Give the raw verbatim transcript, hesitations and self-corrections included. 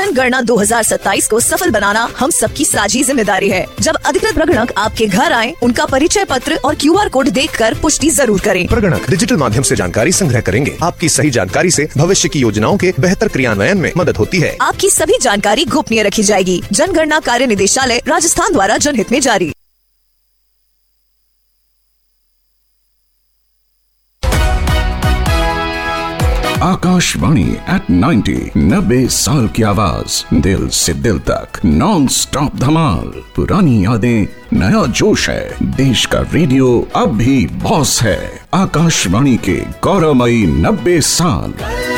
जनगणना दो हजार सत्ताईस को सफल बनाना हम सबकी साझी जिम्मेदारी है। जब अधिकृत प्रगणक आपके घर आए, उनका परिचय पत्र और क्यू आर कोड देखकर पुष्टि जरूर करें। प्रगणक डिजिटल माध्यम से जानकारी संग्रह करेंगे। आपकी सही जानकारी से भविष्य की योजनाओं के बेहतर क्रियान्वयन में मदद होती है। आपकी सभी जानकारी गोपनीय रखी जाएगी। जनगणना कार्य निदेशालय राजस्थान द्वारा जनहित में जारी। आकाशवाणी एट नाइन्टी, नब्बे साल की आवाज, दिल से दिल तक, नॉन स्टॉप धमाल। पुरानी यादें, नया जोश है। देश का रेडियो अब भी बॉस है। आकाशवाणी के गौरवमयी नब्बे साल।